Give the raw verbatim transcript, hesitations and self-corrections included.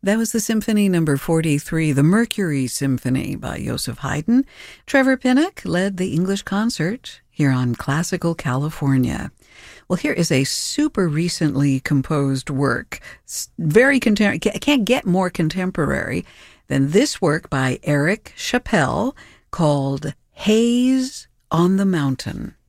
That was the Symphony Number forty-three, the Mercury Symphony by Joseph Haydn. Trevor Pinnock led the English concert here on Classical California. Well, here is a super recently composed work, very contemporary. Can't get more contemporary than this work by Eric Chappell called Haze on the Mountain.